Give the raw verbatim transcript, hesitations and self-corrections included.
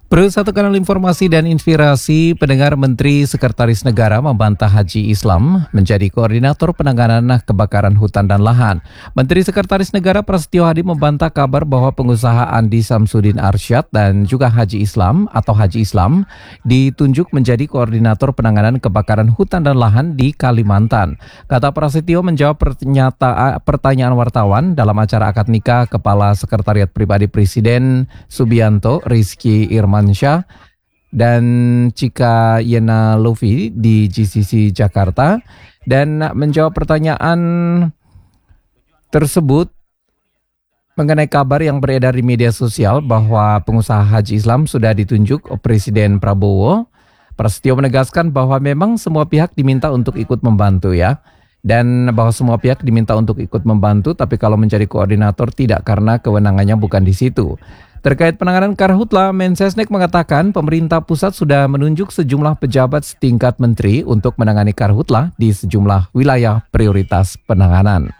Perlu satu kanal informasi dan inspirasi, pendengar. Menteri Sekretaris Negara membantah Haji Islam menjadi koordinator penanganan kebakaran hutan dan lahan. Menteri Sekretaris Negara Prasetyo Hadi membantah kabar bahwa pengusaha Andi Samsudin Arsyad dan juga Haji Islam atau Haji Islam ditunjuk menjadi koordinator penanganan kebakaran hutan dan lahan di Kalimantan. Kata Prasetyo menjawab pertanyaan, pertanyaan wartawan dalam acara akad nikah Kepala Sekretariat Pribadi Presiden Subianto, Rizky Irman Syah dan Cika Yena Lufi di G C C Jakarta. Dan menjawab pertanyaan tersebut mengenai kabar yang beredar di media sosial bahwa pengusaha Haji Islam sudah ditunjuk Presiden Prabowo, Prasetyo menegaskan bahwa memang semua pihak diminta untuk ikut membantu ya. Dan bahwa semua pihak diminta untuk ikut membantu, tapi kalau menjadi koordinator tidak, karena kewenangannya bukan di situ. Terkait penanganan Karhutla, Mensesnek mengatakan pemerintah pusat sudah menunjuk sejumlah pejabat setingkat menteri untuk menangani Karhutla di sejumlah wilayah prioritas penanganan.